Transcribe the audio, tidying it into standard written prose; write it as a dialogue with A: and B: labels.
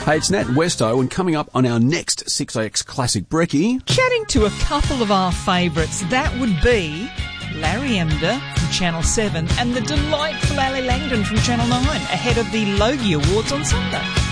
A: Hey, it's Nat Westo, and coming up on our next 6AX Classic Brekkie...
B: Chatting to a couple of our favourites. That would be Larry Emder from Channel 7 and the delightful Ali Langdon from Channel 9 ahead of the Logie Awards on Sunday.